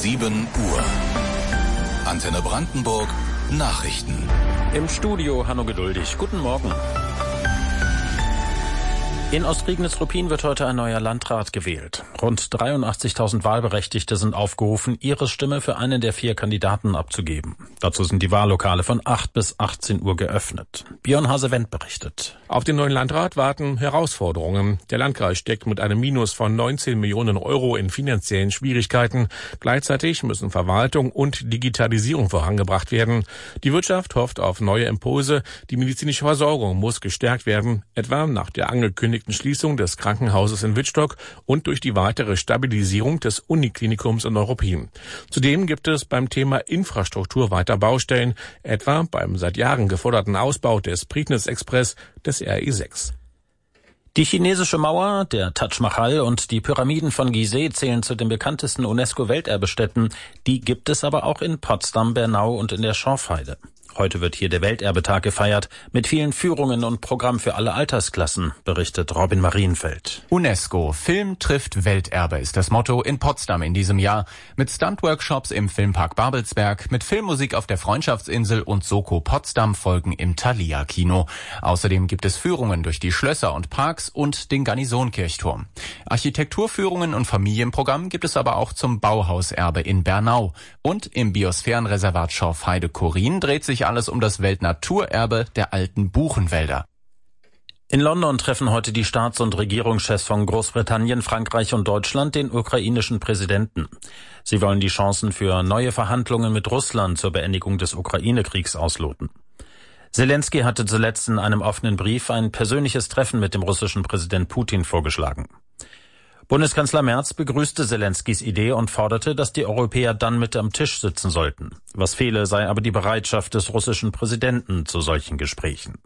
7 Uhr. Antenne Brandenburg, Nachrichten. Im Studio Hanno Geduldig. Guten Morgen. In Ostprignitz-Ruppin wird heute ein neuer Landrat gewählt. Rund 83.000 Wahlberechtigte sind aufgerufen, ihre Stimme für einen der 4 Kandidaten abzugeben. Dazu sind die Wahllokale von 8 bis 18 Uhr geöffnet. Björn Hase-Wendt berichtet. Auf den neuen Landrat warten Herausforderungen. Der Landkreis steckt mit einem Minus von 19 Millionen Euro in finanziellen Schwierigkeiten. Gleichzeitig müssen Verwaltung und Digitalisierung vorangebracht werden. Die Wirtschaft hofft auf neue Impulse. Die medizinische Versorgung muss gestärkt werden, etwa nach der angekündigten Schließung des Krankenhauses in Wittstock und durch die weitere Stabilisierung des Uniklinikums in Ruppin. Zudem gibt es beim Thema Infrastruktur weiter Baustellen, etwa beim seit Jahren geforderten Ausbau des Prignitz-Express des RE6. Die chinesische Mauer, der Taj Mahal und die Pyramiden von Gizeh zählen zu den bekanntesten UNESCO-Welterbestätten. Die gibt es aber auch in Potsdam, Bernau und in der Schorfheide. Heute wird hier der Welterbetag gefeiert, mit vielen Führungen und Programm für alle Altersklassen, berichtet Robin Marienfeld. UNESCO, Film trifft Welterbe ist das Motto in Potsdam in diesem Jahr. Mit Stunt-Workshops im Filmpark Babelsberg, mit Filmmusik auf der Freundschaftsinsel und Soko Potsdam folgen im Thalia-Kino. Außerdem gibt es Führungen durch die Schlösser und Parks und den Garnisonkirchturm. Architekturführungen und Familienprogramm gibt es aber auch zum Bauhauserbe in Bernau. Und im Biosphärenreservat Schorfheide-Chorin dreht sich alles um das Weltnaturerbe der alten Buchenwälder. In London treffen heute die Staats- und Regierungschefs von Großbritannien, Frankreich und Deutschland den ukrainischen Präsidenten. Sie wollen die Chancen für neue Verhandlungen mit Russland zur Beendigung des Ukraine-Kriegs ausloten. Zelensky hatte zuletzt in einem offenen Brief ein persönliches Treffen mit dem russischen Präsident Putin vorgeschlagen. Bundeskanzler Merz begrüßte Zelenskys Idee und forderte, dass die Europäer dann mit am Tisch sitzen sollten. Was fehle, sei aber die Bereitschaft des russischen Präsidenten zu solchen Gesprächen.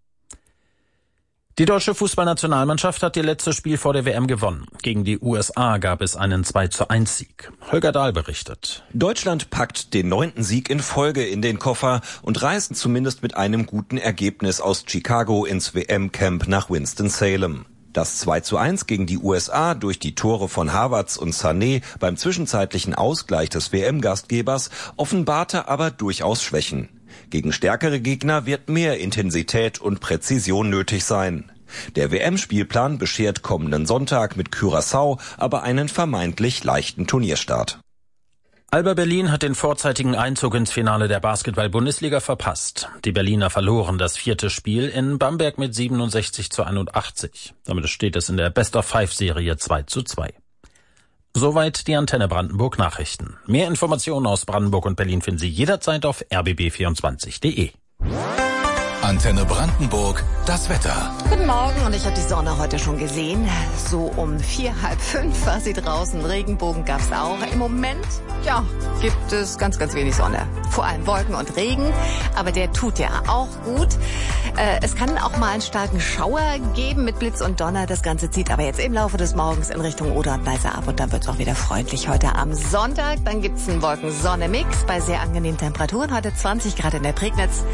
Die deutsche Fußballnationalmannschaft hat ihr letztes Spiel vor der WM gewonnen. Gegen die USA gab es einen 2:1-Sieg. Holger Dahl berichtet. Deutschland packt den 9. Sieg in Folge in den Koffer und reist zumindest mit einem guten Ergebnis aus Chicago ins WM-Camp nach Winston-Salem. Das 2:1 gegen die USA durch die Tore von Havertz und Sané beim zwischenzeitlichen Ausgleich des WM-Gastgebers offenbarte aber durchaus Schwächen. Gegen stärkere Gegner wird mehr Intensität und Präzision nötig sein. Der WM-Spielplan beschert kommenden Sonntag mit Curaçao aber einen vermeintlich leichten Turnierstart. Alba Berlin hat den vorzeitigen Einzug ins Finale der Basketball-Bundesliga verpasst. Die Berliner verloren das 4. Spiel in Bamberg mit 67:81. Damit steht es in der Best-of-5-Serie 2:2. Soweit die Antenne Brandenburg Nachrichten. Mehr Informationen aus Brandenburg und Berlin finden Sie jederzeit auf rbb24.de. Antenne Brandenburg, das Wetter. Guten Morgen, und ich habe die Sonne heute schon gesehen. So um 4, halb 5 war sie draußen. Regenbogen gab's auch. Im Moment, gibt es ganz, ganz wenig Sonne. Vor allem Wolken und Regen, aber der tut ja auch gut. Es kann auch mal einen starken Schauer geben mit Blitz und Donner. Das Ganze zieht aber jetzt im Laufe des Morgens in Richtung Oder und Neiße ab und dann wird's auch wieder freundlich heute am Sonntag. Dann gibt's einen Wolken-Sonne-Mix bei sehr angenehmen Temperaturen. Heute 20 Grad in der Prignitz,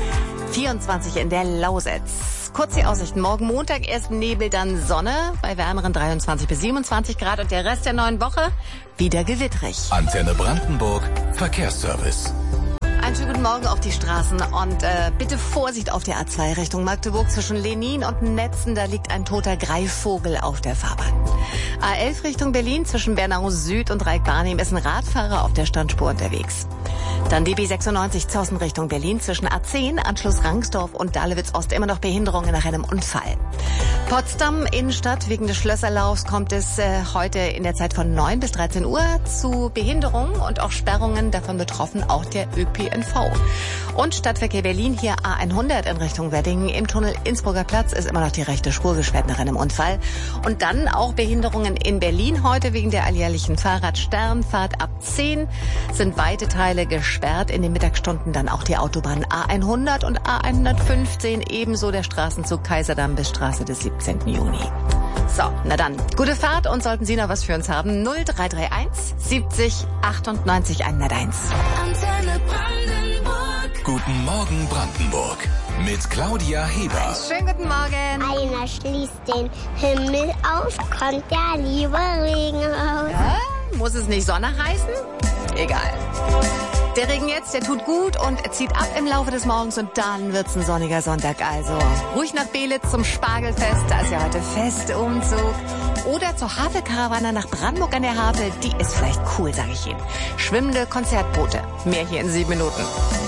24 in der Lausitz. Kurz die Aussichten. Morgen Montag erst Nebel, dann Sonne bei wärmeren 23 bis 27 Grad und der Rest der neuen Woche wieder gewittrig. Antenne Brandenburg, Verkehrsservice. Einen schönen guten Morgen auf die Straßen und bitte Vorsicht auf der A2 Richtung Magdeburg zwischen Lenin und Netzen. Da liegt ein toter Greifvogel auf der Fahrbahn. A11 Richtung Berlin zwischen Bernau Süd und Reik-Barnim ist ein Radfahrer auf der Standspur unterwegs. Dann die B96 Zossen Richtung Berlin zwischen A10, Anschluss Rangsdorf und Dahlewitz Ost immer noch Behinderungen nach einem Unfall. Potsdam Innenstadt wegen des Schlösserlaufs kommt es heute in der Zeit von 9 bis 13 Uhr zu Behinderungen und auch Sperrungen, davon betroffen auch der ÖPNV. Und Stadtverkehr Berlin hier A100 in Richtung Wedding. Im Tunnel Innsbrucker Platz ist immer noch die rechte Spur gesperrt nach einem Unfall. Und dann auch Behinderungen in Berlin heute wegen der alljährlichen Fahrradsternfahrt ab 10 sind weite Teile gesperrt. In den Mittagsstunden dann auch die Autobahn A100 und A115, ebenso der Straßenzug Kaiserdamm bis Straße des 17. Juni. So, na dann, gute Fahrt und sollten Sie noch was für uns haben, 0331 70 98 101. Antenne Brandenburg. Guten Morgen Brandenburg. Mit Claudia Heber. Schönen guten Morgen. Einer schließt den Himmel auf, kommt der liebe Regen auf. Ja, muss es nicht Sonne heißen? egal. Der Regen jetzt, der tut gut und zieht ab im Laufe des Morgens und dann wird's ein sonniger Sonntag. Also ruhig nach Belitz zum Spargelfest, da ist ja heute Festumzug. Oder zur Havelkarawane nach Brandenburg an der Havel, die ist vielleicht cool, sage ich Ihnen. Schwimmende Konzertboote, mehr hier in 7 Minuten.